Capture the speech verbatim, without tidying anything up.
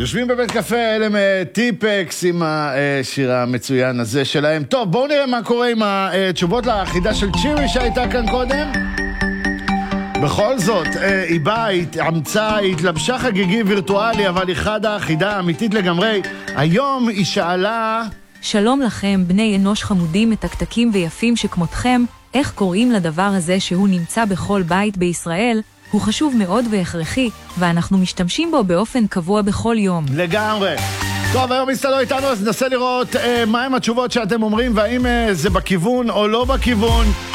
יושבים בבית קפה, אלה מטיפקס עם השיר המצוין הזה שלהם. טוב, בואו נראה מה קורה עם התשובות לחידה של צ'ירי שהייתה כאן קודם. בכל זאת, היא באה, התאמצה, התלבשה חגיגי וירטואלי, אבל היא חדה, חידה אמיתית לגמרי. היום היא שאלה... שלום לכם, בני אנוש חמודים, מתקתקים ויפים שכמותכם, איך קוראים לדבר הזה שהוא נמצא בכל בית בישראל? הוא חשוב מאוד והכרחי, ואנחנו משתמשים בו באופן קבוע בכל יום. לגמרי. טוב, היום מסתדרו איתנו, אז ננסה לראות אה, מהם התשובות שאתם אומרים, והאם אה, זה בכיוון או לא בכיוון.